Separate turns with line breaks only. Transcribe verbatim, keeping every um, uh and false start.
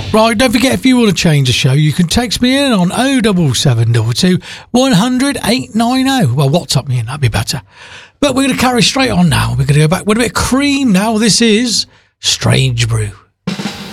Right, don't forget, if you want to change the show, you can text me in on oh seven seven two two, one hundred, eight nine oh. Well, WhatsApp me in, that'd be better. But we're going to carry straight on now. We're going to go back with a bit of Cream now. This is Strange Brew.